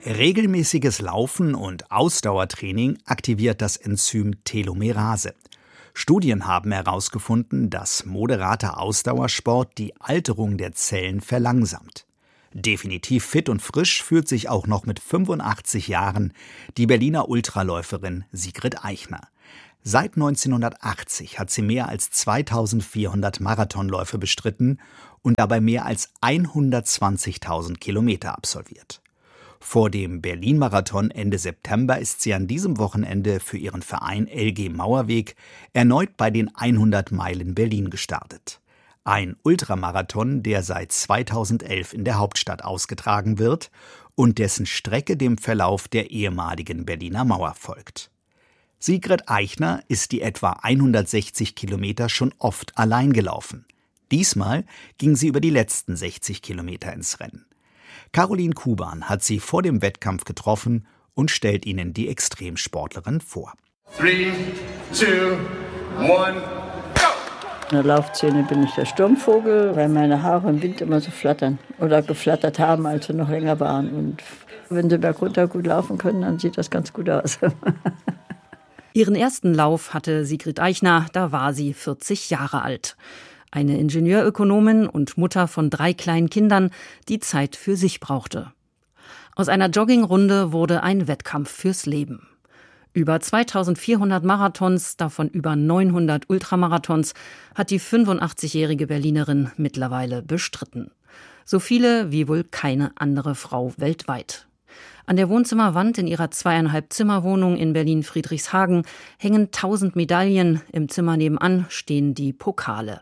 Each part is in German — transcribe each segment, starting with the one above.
Regelmäßiges Laufen und Ausdauertraining aktiviert das Enzym Telomerase. Studien haben herausgefunden, dass moderater Ausdauersport die Alterung der Zellen verlangsamt. Definitiv fit und frisch fühlt sich auch noch mit 85 Jahren die Berliner Ultraläuferin Sigrid Eichner. Seit 1980 hat sie mehr als 2400 Marathonläufe bestritten und dabei mehr als 120.000 Kilometer absolviert. Vor dem Berlin-Marathon Ende September ist sie an diesem Wochenende für ihren Verein LG Mauerweg erneut bei den 100 Meilen Berlin gestartet. Ein Ultramarathon, der seit 2011 in der Hauptstadt ausgetragen wird und dessen Strecke dem Verlauf der ehemaligen Berliner Mauer folgt. Sigrid Eichner ist die etwa 160 Kilometer schon oft allein gelaufen. Diesmal ging sie über die letzten 60 Kilometer ins Rennen. Caroline Kuban hat sie vor dem Wettkampf getroffen und stellt Ihnen die Extremsportlerin vor. 3, 2, 1. In der Laufszene bin ich der Sturmvogel, weil meine Haare im Wind immer so flattern oder geflattert haben, als sie noch länger waren. Und wenn sie bergunter gut laufen können, dann sieht das ganz gut aus. Ihren ersten Lauf hatte Sigrid Eichner, da war sie 40 Jahre alt. Eine Ingenieurökonomin und Mutter von 3 kleinen Kindern, die Zeit für sich brauchte. Aus einer Joggingrunde wurde ein Wettkampf fürs Leben. Über 2400 Marathons, davon über 900 Ultramarathons, hat die 85-jährige Berlinerin mittlerweile bestritten. So viele wie wohl keine andere Frau weltweit. An der Wohnzimmerwand in ihrer 2,5-Zimmer-Wohnung in Berlin-Friedrichshagen hängen 1000 Medaillen, im Zimmer nebenan stehen die Pokale.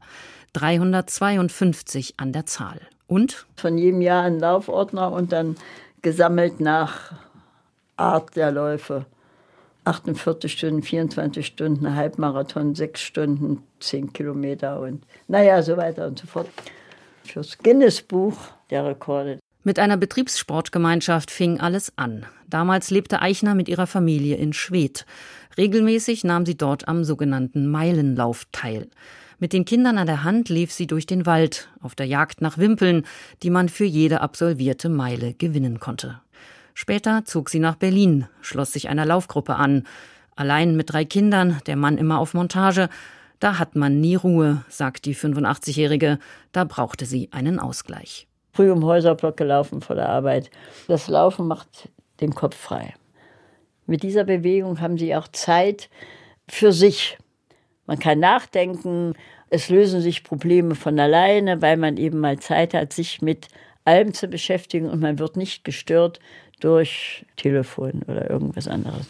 352 an der Zahl. Und? Von jedem Jahr ein Laufordner und dann gesammelt nach Art der Läufe. 48 Stunden, 24 Stunden, Halbmarathon, 6 Stunden, 10 Kilometer und so weiter und so fort. Fürs Guinness-Buch der Rekorde. Mit einer Betriebssportgemeinschaft fing alles an. Damals lebte Eichner mit ihrer Familie in Schwedt. Regelmäßig nahm sie dort am sogenannten Meilenlauf teil. Mit den Kindern an der Hand lief sie durch den Wald, auf der Jagd nach Wimpeln, die man für jede absolvierte Meile gewinnen konnte. Später zog sie nach Berlin, schloss sich einer Laufgruppe an. Allein mit 3 Kindern, der Mann immer auf Montage. Da hat man nie Ruhe, sagt die 85-Jährige. Da brauchte sie einen Ausgleich. Früh im Häuserblock gelaufen vor der Arbeit. Das Laufen macht den Kopf frei. Mit dieser Bewegung haben sie auch Zeit für sich. Man kann nachdenken, es lösen sich Probleme von alleine, weil man eben mal Zeit hat, sich mit allem zu beschäftigen und man wird nicht gestört durch Telefon oder irgendwas anderes.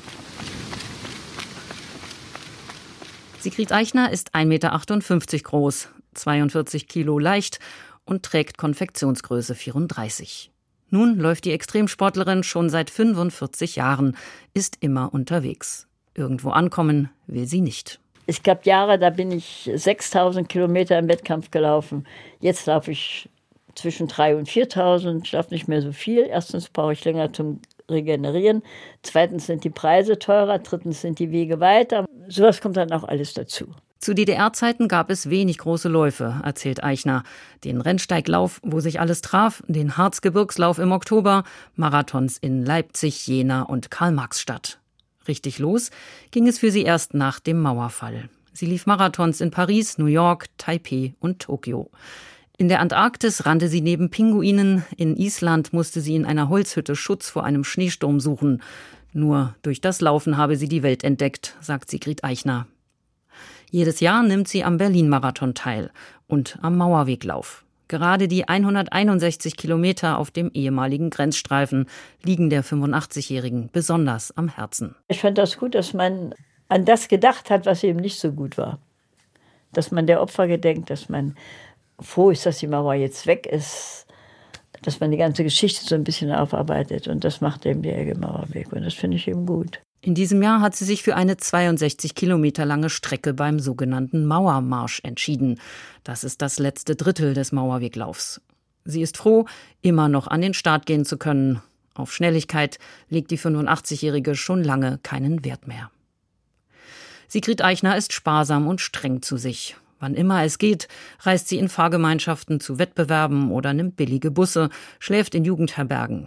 Sigrid Eichner ist 1,58 Meter groß, 42 Kilo leicht und trägt Konfektionsgröße 34. Nun läuft die Extremsportlerin schon seit 45 Jahren, ist immer unterwegs. Irgendwo ankommen will sie nicht. Es gab Jahre, da bin ich 6.000 Kilometer im Wettkampf gelaufen. Jetzt laufe ich zwischen 3.000 und 4.000. Ich laufe nicht mehr so viel. Erstens brauche ich länger zum Regenerieren. Zweitens sind die Preise teurer. Drittens sind die Wege weiter. Sowas kommt dann auch alles dazu. Zu DDR-Zeiten gab es wenig große Läufe, erzählt Eichner. Den Rennsteiglauf, wo sich alles traf, den Harzgebirgslauf im Oktober, Marathons in Leipzig, Jena und Karl-Marx-Stadt. Richtig los ging es für sie erst nach dem Mauerfall. Sie lief Marathons in Paris, New York, Taipeh und Tokio. In der Antarktis rannte sie neben Pinguinen. In Island musste sie in einer Holzhütte Schutz vor einem Schneesturm suchen. Nur durch das Laufen habe sie die Welt entdeckt, sagt Sigrid Eichner. Jedes Jahr nimmt sie am Berlin-Marathon teil und am Mauerweglauf. Gerade die 161 Kilometer auf dem ehemaligen Grenzstreifen liegen der 85-Jährigen besonders am Herzen. Ich fand das gut, dass man an das gedacht hat, was eben nicht so gut war. Dass man der Opfer gedenkt, dass man froh ist, dass die Mauer jetzt weg ist, dass man die ganze Geschichte so ein bisschen aufarbeitet. Und das macht eben die LG Mauerweg. Und das finde ich eben gut. In diesem Jahr hat sie sich für eine 62 Kilometer lange Strecke beim sogenannten Mauermarsch entschieden. Das ist das letzte Drittel des Mauerweglaufs. Sie ist froh, immer noch an den Start gehen zu können. Auf Schnelligkeit legt die 85-Jährige schon lange keinen Wert mehr. Sigrid Eichner ist sparsam und streng zu sich. Wann immer es geht, reist sie in Fahrgemeinschaften zu Wettbewerben oder nimmt billige Busse, schläft in Jugendherbergen.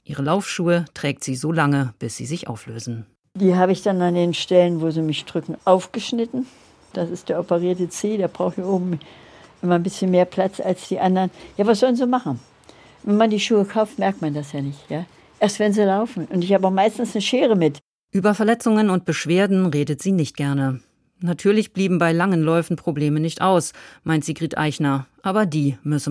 Ihre Laufschuhe trägt sie so lange, bis sie sich auflösen. Die habe ich dann an den Stellen, wo sie mich drücken, aufgeschnitten. Das ist der operierte Zeh, der braucht hier oben immer ein bisschen mehr Platz als die anderen. Ja, was sollen sie machen? Wenn man die Schuhe kauft, merkt man das ja nicht. Ja? Erst wenn sie laufen. Und ich habe auch meistens eine Schere mit. Über Verletzungen und Beschwerden redet sie nicht gerne. Natürlich blieben bei langen Läufen Probleme nicht aus, meint Sigrid Eichner. Aber die müsse